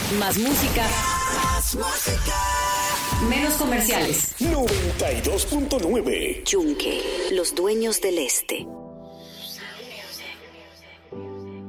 Más música. Menos comerciales. 92.9. Yunque, los dueños del este.